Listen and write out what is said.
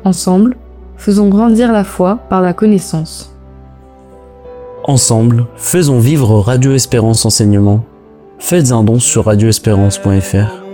Ensemble, faisons grandir la foi par la connaissance. Ensemble, faisons vivre Radio Espérance Enseignement. Faites un don sur radioespérance.fr.